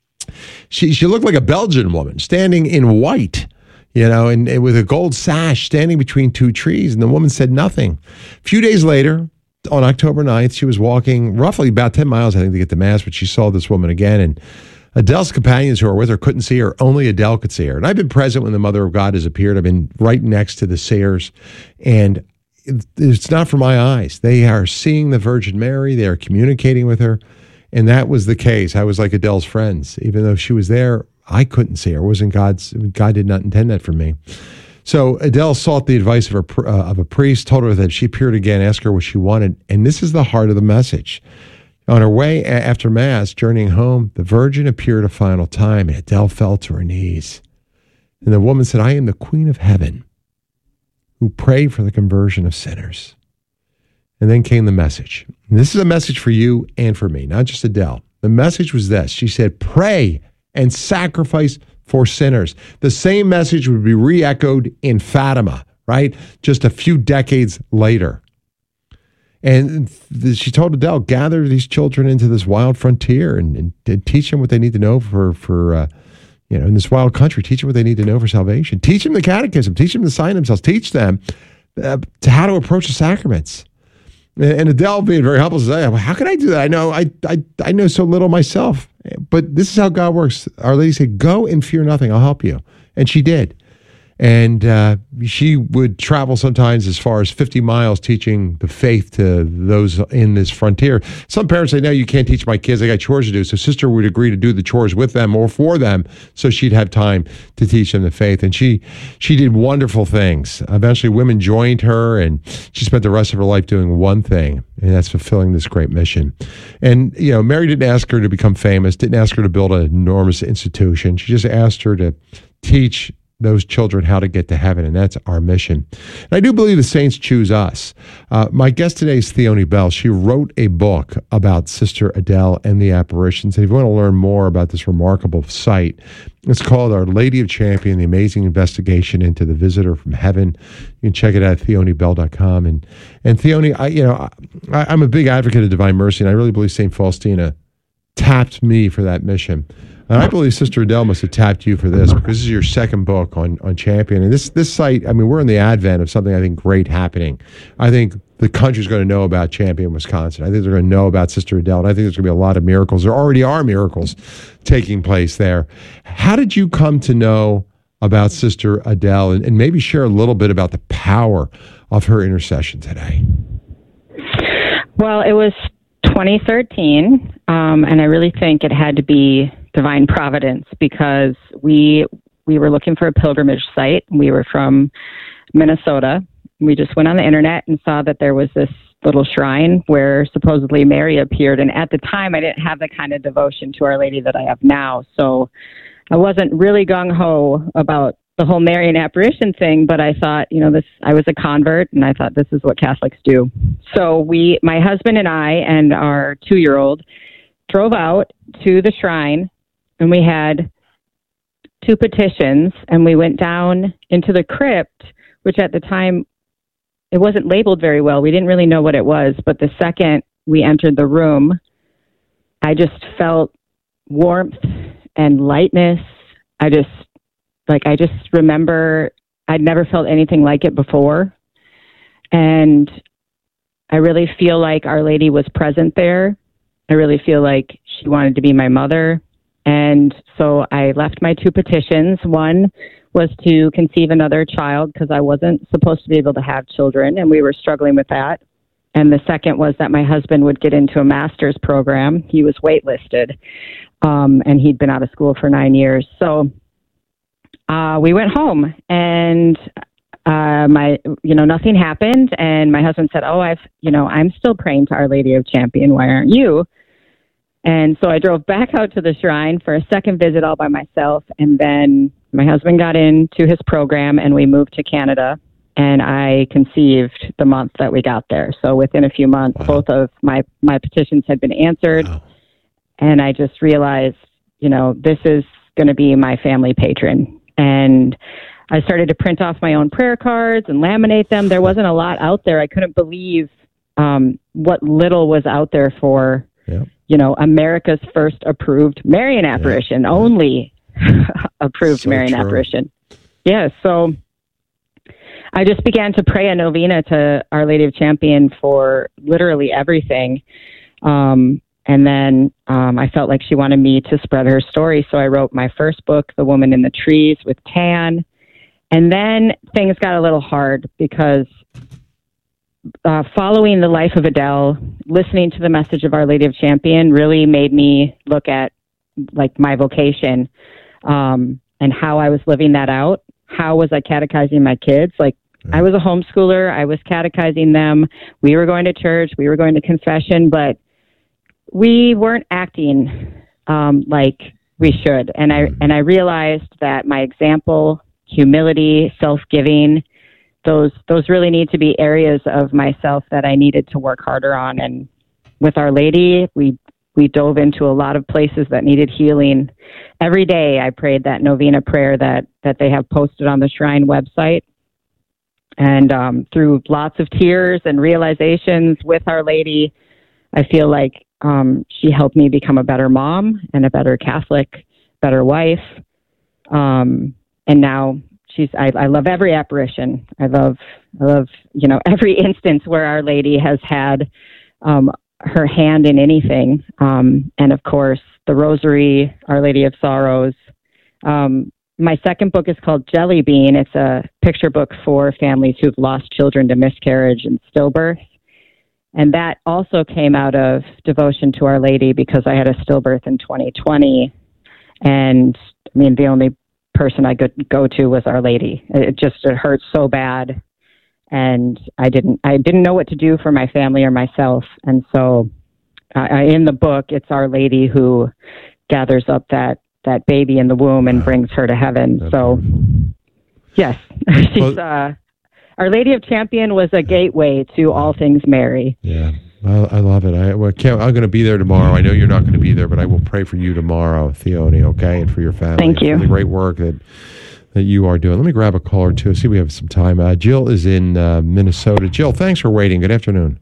She she looked like a Belgian woman standing in white, you know, and, and with a gold sash standing between two trees. And the woman said nothing. A few days later, on October ninth, she was walking roughly about ten miles, I think, to get to Mass, but she saw this woman again. And Adele's companions who were with her couldn't see her. Only Adele could see her. And I've been present when the Mother of God has appeared. I've been right next to the seers. And it's not for my eyes. They are seeing the Virgin Mary. They are communicating with her. And that was the case. I was like Adele's friends. Even though she was there, I couldn't see her. It wasn't God's, God did not intend that for me. So Adele sought the advice of, her, uh, of a priest, told her that if she appeared again, asked her what she wanted. And this is the heart of the message. On her way a- after Mass, journeying home, the Virgin appeared a final time, and Adele fell to her knees. And the woman said, I am the Queen of Heaven who prayed for the conversion of sinners. And then came the message. And this is a message for you and for me, not just Adele. The message was this. She said, pray and sacrifice for sinners. The same message would be re-echoed in Fatima, right? Just a few decades later. And th- she told Adele, gather these children into this wild frontier and, and, and teach them what they need to know for, for uh, you know, in this wild country. Teach them what they need to know for salvation. Teach them the catechism. Teach them to sign themselves. Teach them uh, to how to approach the sacraments. And Adele, being very humble, says, well, how can I do that? I know I, I I know so little myself. But this is how God works. Our Lady said, go and fear nothing. I'll help you. And she did. And uh, she would travel sometimes as far as fifty miles teaching the faith to those in this frontier. Some parents say, no, you can't teach my kids. I got chores to do. So sister would agree to do the chores with them or for them so she'd have time to teach them the faith. And she she did wonderful things. Eventually, women joined her, and she spent the rest of her life doing one thing, and that's fulfilling this great mission. And, you know, Mary didn't ask her to become famous, didn't ask her to build an enormous institution. She just asked her to teach those children how to get to heaven, and that's our mission. And I do believe the saints choose us. Uh, my guest today is Theoni Bell. She wrote a book about Sister Adele and the apparitions. And if you want to learn more about this remarkable site, it's called Our Lady of Champion, The Amazing Investigation into the Visitor from Heaven. You can check it out at theoni bell dot com. And, and Theoni, I, you know, I, I'm a big advocate of divine mercy, and I really believe Saint Faustina tapped me for that mission. And I believe Sister Adele must have tapped you for this, because this is your second book on, on Champion. And this this site, I mean, we're in the advent of something I think great happening. I think the country's going to know about Champion, Wisconsin. I think they're going to know about Sister Adele. And I think there's going to be a lot of miracles. There already are miracles taking place there. How did you come to know about Sister Adele? And, and maybe share a little bit about the power of her intercession today. Well, it was twenty thirteen, um, and I really think it had to be divine providence, because we we were looking for a pilgrimage site. We were from Minnesota. We just went on the internet and saw that there was this little shrine where supposedly Mary appeared. And at the time, I didn't have the kind of devotion to Our Lady that I have now. So I wasn't really gung-ho about the whole Marian apparition thing, but I thought, you know, this, I was a convert, and I thought this is what Catholics do. So we, my husband and I and our two-year-old, drove out to the shrine, and we had two petitions, and we went down into the crypt, which at the time, it wasn't labeled very well. We didn't really know what it was, but the second we entered the room, I just felt warmth and lightness. I just, like, I just remember I'd never felt anything like it before. And I really feel like Our Lady was present there. I really feel like she wanted to be my mother. And so I left my two petitions. One was to conceive another child because I wasn't supposed to be able to have children, and we were struggling with that. And the second was that my husband would get into a master's program. He was waitlisted, um, and he'd been out of school for nine years. So uh, we went home, and uh, my, you know, nothing happened. And my husband said, "Oh, I've, you know, I'm still praying to Our Lady of Champion. Why aren't you?" And so I drove back out to the shrine for a second visit all by myself. And then my husband got into his program, and we moved to Canada. And I conceived the month that we got there. So within a few months, wow. both of my, my petitions had been answered. Wow. And I just realized, you know, this is going to be my family patron. And I started to print off my own prayer cards and laminate them. There wasn't a lot out there. I couldn't believe um, what little was out there for, yeah. you know, America's first approved Marian apparition, yeah. only approved so Marian true. apparition. Yeah, so I just began to pray a novena to Our Lady of Champion for literally everything. Um, and then um, I felt like she wanted me to spread her story. So I wrote my first book, The Woman in the Trees, with Tan. And then things got a little hard because uh, following the life of Adele, listening to the message of Our Lady of Champion really made me look at like my vocation um, and how I was living that out. How was I catechizing my kids? Like, I was a homeschooler. I was catechizing them. We were going to church. We were going to confession, but we weren't acting um, like we should. And I and I realized that my example, humility, self-giving, those those really need to be areas of myself that I needed to work harder on. And with Our Lady, we we dove into a lot of places that needed healing. Every day I prayed that novena prayer that, that they have posted on the Shrine website. And um, through lots of tears and realizations with Our Lady, I feel like um, she helped me become a better mom and a better Catholic, better wife. Um, and now she's, I, I love every apparition. I love, I love, you know, every instance where Our Lady has had um, her hand in anything. Um, and of course, the Rosary, Our Lady of Sorrows. Um, my second book is called Jelly Bean. It's a picture book for families who've lost children to miscarriage and stillbirth. And that also came out of devotion to Our Lady because I had a stillbirth in twenty twenty. And I mean, the only person I could go to was Our Lady. It just, it hurt so bad. And I didn't, I didn't know what to do for my family or myself. And so uh, in the book, it's Our Lady who gathers up that, that baby in the womb and brings her to heaven. That's so yes, she's, uh, Our Lady of Champion was a gateway to all things Mary. Yeah. I, I love it. I, well, Kim, I'm going to be there tomorrow. I know you're not going to be there, but I will pray for you tomorrow, Theone, okay? And for your family. Thank you. For the great work that that you are doing. Let me grab a call or two. See, we have some time. Uh, Jill is in uh, Minnesota. Jill, thanks for waiting. Good afternoon.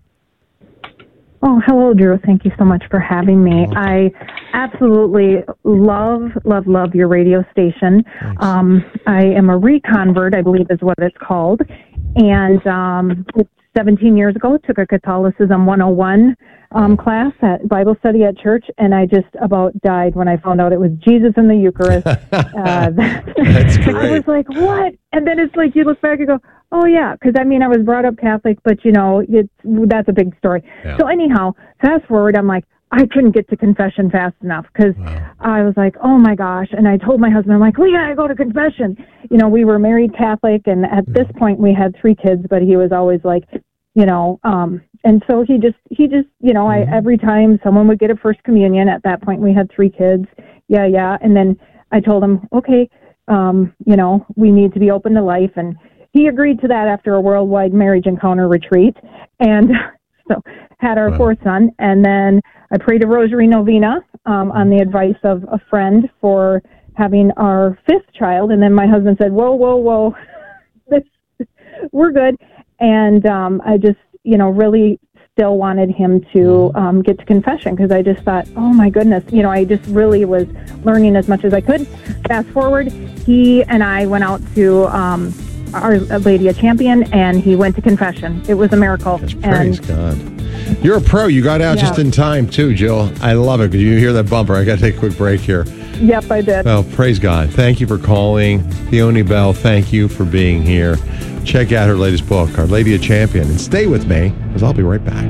Oh, hello, Drew. Thank you so much for having me. I absolutely love, love, love your radio station. Um, I am a reconvert, I believe is what it's called. And um, seventeen years ago, took a Catholicism one oh one um, class at Bible study at church, and I just about died when I found out it was Jesus in the Eucharist. uh, that, That's great. I was like, what? And then it's like you look back and go, oh, yeah, because, I mean, I was brought up Catholic, but, you know, it's that's a big story. Yeah. So anyhow, fast forward, I'm like, I couldn't get to confession fast enough because wow. I was like, oh, my gosh. And I told my husband, I'm like, we got to go to confession. You know, we were married Catholic, and at this point we had three kids, but he was always like, you know, um, and so he just, he just, you know, mm-hmm. I every time someone would get a first communion, at that point we had three kids. Yeah, yeah. And then I told him, okay, um, you know, we need to be open to life. And he agreed to that after a worldwide marriage encounter retreat. And so had our Wow. fourth son, and then I prayed a rosary novena um, on the advice of a friend for having our fifth child, and then my husband said, whoa, whoa, whoa, this, we're good. And um, I just, you know, really still wanted him to um, get to confession, because I just thought, oh my goodness, you know, I just really was learning as much as I could. Fast forward, he and I went out to um, Our Lady of Champion, and he went to confession. It was a miracle. Praise and God. You're a pro. You got out Yeah. just in time, too, Jill. I love it. Because you hear that bumper. I got to take a quick break here. Yep, I did. Well, praise God. Thank you for calling. Peony Bell, thank you for being here. Check out her latest book, Our Lady of Champion. And stay with me, because I'll be right back.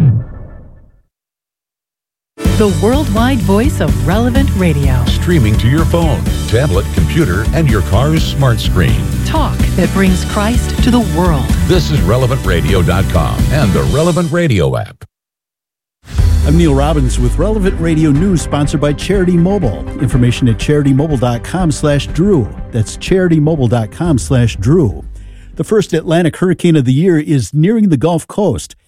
The worldwide voice of Relevant Radio. Streaming to your phone, tablet, computer, and your car's smart screen. Talk that brings Christ to the world. This is relevant radio dot com and the Relevant Radio app. I'm Neil Robbins with Relevant Radio News, sponsored by Charity Mobile. Information at charity mobile dot com slash Drew. That's charity mobile dot com slash Drew. The first Atlantic hurricane of the year is nearing the Gulf Coast.